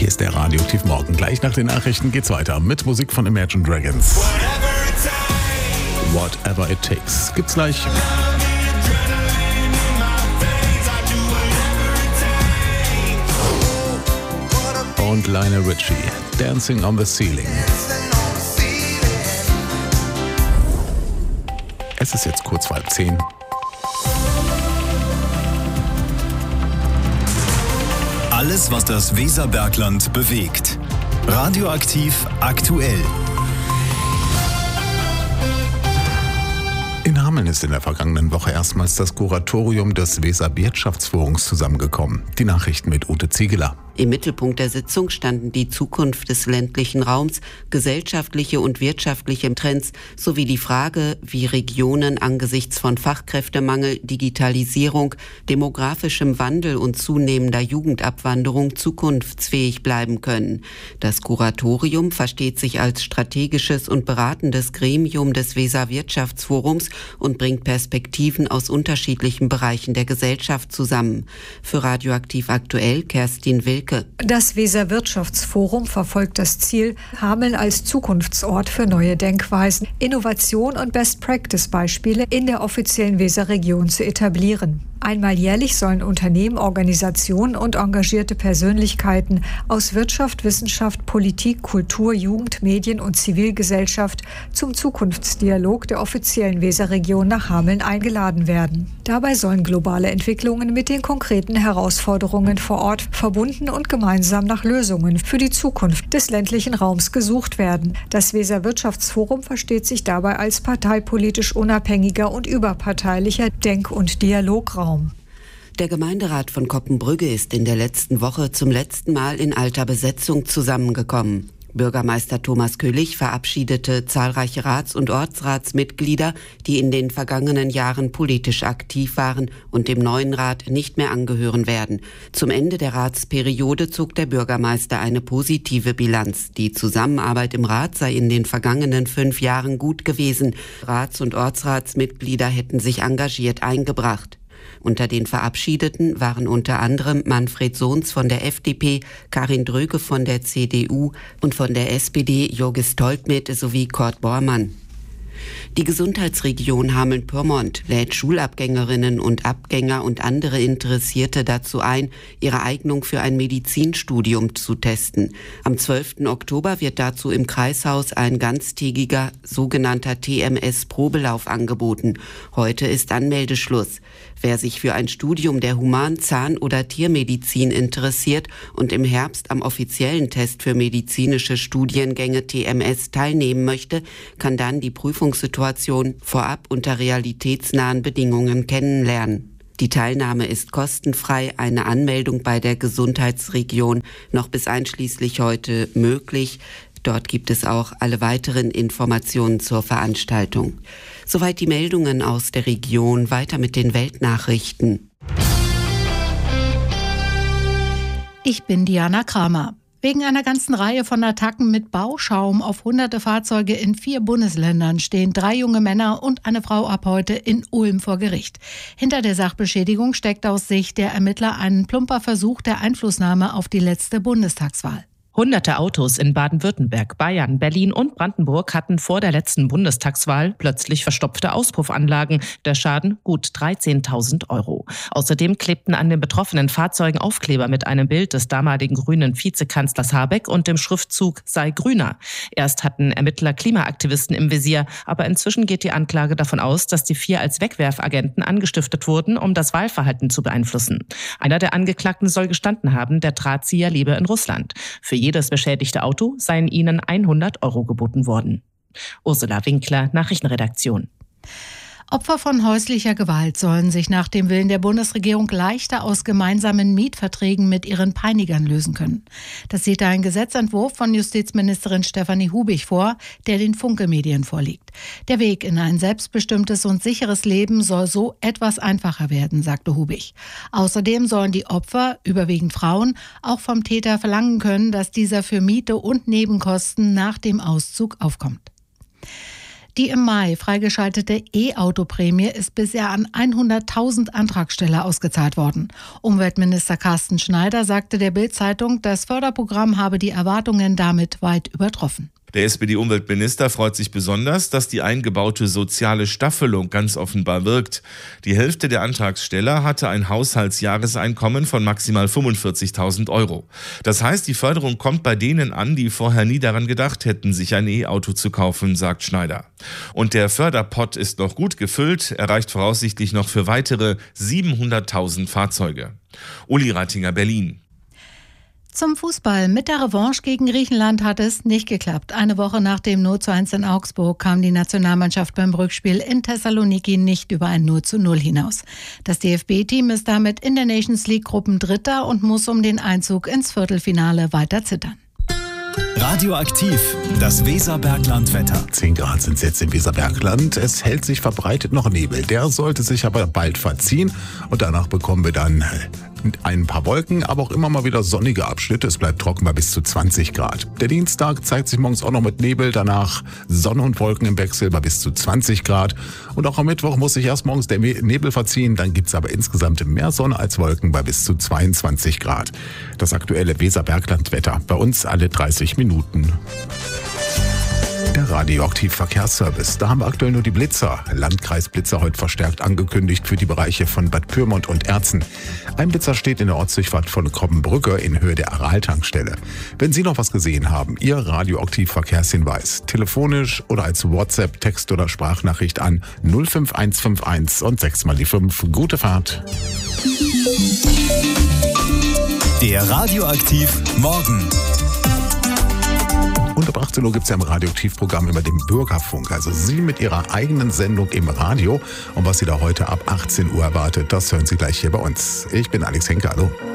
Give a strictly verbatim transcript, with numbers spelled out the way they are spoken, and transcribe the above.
Hier ist der Radioaktiv Morgen. Gleich nach den Nachrichten geht's weiter mit Musik von Imagine Dragons. Whatever it takes. Gibt's gleich. Und Lionel Richie, Dancing on the Ceiling. Es ist jetzt kurz vor halb zehn. Alles, was das Weserbergland bewegt. Radioaktiv aktuell. In Hameln ist in der vergangenen Woche erstmals das Kuratorium des Weser-Wirtschaftsforums zusammengekommen. Die Nachrichten mit Ute Ziegeler. Im Mittelpunkt der Sitzung standen die Zukunft des ländlichen Raums, gesellschaftliche und wirtschaftliche Trends sowie die Frage, wie Regionen angesichts von Fachkräftemangel, Digitalisierung, demografischem Wandel und zunehmender Jugendabwanderung zukunftsfähig bleiben können. Das Kuratorium versteht sich als strategisches und beratendes Gremium des Weser-Wirtschaftsforums und bringt Perspektiven aus unterschiedlichen Bereichen der Gesellschaft zusammen. Für Radioaktiv aktuell Kerstin Wilke. Das Weser-Wirtschaftsforum verfolgt das Ziel, Hameln als Zukunftsort für neue Denkweisen, Innovation und Best-Practice-Beispiele in der offiziellen Weser-Region zu etablieren. Einmal jährlich sollen Unternehmen, Organisationen und engagierte Persönlichkeiten aus Wirtschaft, Wissenschaft, Politik, Kultur, Jugend, Medien und Zivilgesellschaft zum Zukunftsdialog der offiziellen Weser-Region nach Hameln eingeladen werden. Dabei sollen globale Entwicklungen mit den konkreten Herausforderungen vor Ort verbunden und gemeinsam nach Lösungen für die Zukunft des ländlichen Raums gesucht werden. Das Weser-Wirtschaftsforum versteht sich dabei als parteipolitisch unabhängiger und überparteilicher Denk- und Dialograum. Der Gemeinderat von Coppenbrügge ist in der letzten Woche zum letzten Mal in alter Besetzung zusammengekommen. Bürgermeister Thomas Köhlich verabschiedete zahlreiche Rats- und Ortsratsmitglieder, die in den vergangenen Jahren politisch aktiv waren und dem neuen Rat nicht mehr angehören werden. Zum Ende der Ratsperiode zog der Bürgermeister eine positive Bilanz. Die Zusammenarbeit im Rat sei in den vergangenen fünf Jahren gut gewesen. Rats- und Ortsratsmitglieder hätten sich engagiert eingebracht. Unter den Verabschiedeten waren unter anderem Manfred Sohns von der F D P, Karin Dröge von der C D U und von der S P D Jogis Tolkmet sowie Kurt Bormann. Die Gesundheitsregion Hameln-Pyrmont lädt Schulabgängerinnen und Abgänger und andere Interessierte dazu ein, ihre Eignung für ein Medizinstudium zu testen. Am zwölften Oktober wird dazu im Kreishaus ein ganztägiger sogenannter T M S-Probelauf angeboten. Heute ist Anmeldeschluss. Wer sich für ein Studium der Human-, Zahn- oder Tiermedizin interessiert und im Herbst am offiziellen Test für medizinische Studiengänge T M S teilnehmen möchte, kann dann die Prüfungssituation vorab unter realitätsnahen Bedingungen kennenlernen. Die Teilnahme ist kostenfrei, eine Anmeldung bei der Gesundheitsregion noch bis einschließlich heute möglich. Dort gibt es auch alle weiteren Informationen zur Veranstaltung. Soweit die Meldungen aus der Region. Weiter mit den Weltnachrichten. Ich bin Diana Kramer. Wegen einer ganzen Reihe von Attacken mit Bauschaum auf hunderte Fahrzeuge in vier Bundesländern stehen drei junge Männer und eine Frau ab heute in Ulm vor Gericht. Hinter der Sachbeschädigung steckt aus Sicht der Ermittler ein plumper Versuch der Einflussnahme auf die letzte Bundestagswahl. Hunderte Autos in Baden-Württemberg, Bayern, Berlin und Brandenburg hatten vor der letzten Bundestagswahl plötzlich verstopfte Auspuffanlagen. Der Schaden gut dreizehntausend Euro. Außerdem klebten an den betroffenen Fahrzeugen Aufkleber mit einem Bild des damaligen grünen Vizekanzlers Habeck und dem Schriftzug "Sei grüner". Erst hatten Ermittler Klimaaktivisten im Visier, aber inzwischen geht die Anklage davon aus, dass die vier als Wegwerfagenten angestiftet wurden, um das Wahlverhalten zu beeinflussen. Einer der Angeklagten soll gestanden haben, der Drahtzieher lebe in Russland. Für jedes beschädigte Auto seien ihnen hundert Euro geboten worden. Ursula Winkler, Nachrichtenredaktion. Opfer von häuslicher Gewalt sollen sich nach dem Willen der Bundesregierung leichter aus gemeinsamen Mietverträgen mit ihren Peinigern lösen können. Das sieht ein Gesetzentwurf von Justizministerin Stefanie Hubig vor, der den Funke-Medien vorliegt. Der Weg in ein selbstbestimmtes und sicheres Leben soll so etwas einfacher werden, sagte Hubig. Außerdem sollen die Opfer, überwiegend Frauen, auch vom Täter verlangen können, dass dieser für Miete und Nebenkosten nach dem Auszug aufkommt. Die im Mai freigeschaltete E-Auto-Prämie ist bisher an hunderttausend Antragsteller ausgezahlt worden. Umweltminister Carsten Schneider sagte der Bild-Zeitung, das Förderprogramm habe die Erwartungen damit weit übertroffen. Der S P D-Umweltminister freut sich besonders, dass die eingebaute soziale Staffelung ganz offenbar wirkt. Die Hälfte der Antragsteller hatte ein Haushaltsjahreseinkommen von maximal fünfundvierzigtausend Euro. Das heißt, die Förderung kommt bei denen an, die vorher nie daran gedacht hätten, sich ein E-Auto zu kaufen, sagt Schneider. Und der Förderpott ist noch gut gefüllt, er reicht voraussichtlich noch für weitere siebenhunderttausend Fahrzeuge. Uli Reitinger, Berlin. Zum Fußball. Mit der Revanche gegen Griechenland hat es nicht geklappt. Eine Woche nach dem null zu eins in Augsburg kam die Nationalmannschaft beim Rückspiel in Thessaloniki nicht über ein null zu null hinaus. Das D F B-Team ist damit in der Nations League Gruppendritter und muss um den Einzug ins Viertelfinale weiter zittern. Radioaktiv, das Weserbergland-Wetter. zehn Grad sind es jetzt im Weserbergland. Es hält sich verbreitet noch Nebel. Der sollte sich aber bald verziehen. Und danach bekommen wir dann ein paar Wolken, aber auch immer mal wieder sonnige Abschnitte. Es bleibt trocken bei bis zu zwanzig Grad. Der Dienstag zeigt sich morgens auch noch mit Nebel. Danach Sonne und Wolken im Wechsel bei bis zu zwanzig Grad. Und auch am Mittwoch muss sich erst morgens der Nebel verziehen. Dann gibt es aber insgesamt mehr Sonne als Wolken bei bis zu zweiundzwanzig Grad. Das aktuelle Weserbergland-Wetter. Bei uns alle dreißig Minuten. Der Radioaktiv-Verkehrsservice. Da haben wir aktuell nur die Blitzer. Landkreisblitzer heute verstärkt angekündigt für die Bereiche von Bad Pyrmont und Erzen. Ein Blitzer steht in der Ortsdurchfahrt von Kroppenbrücke in Höhe der Aral-Tankstelle. Wenn Sie noch was gesehen haben, Ihr Radioaktiv-Verkehrshinweis. Telefonisch oder als WhatsApp, Text oder Sprachnachricht an null fünf eins fünf eins und sechs mal die fünf. Gute Fahrt. Der Radioaktiv Morgen. Und ab achtzehn Uhr gibt es ja im Radioaktivprogramm immer den Bürgerfunk. Also Sie mit Ihrer eigenen Sendung im Radio. Und was Sie da heute ab achtzehn Uhr erwartet, das hören Sie gleich hier bei uns. Ich bin Alex Henke, hallo.